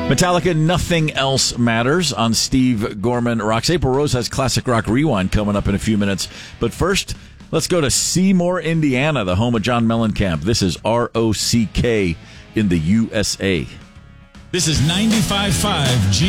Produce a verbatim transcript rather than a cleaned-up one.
Metallica, Nothing Else Matters on Steve Gorman Rocks. April Rose has Classic Rock Rewind coming up in a few minutes. But first, let's go to Seymour, Indiana, the home of John Mellencamp. This is R O C K in the U S A. This is ninety-five point five G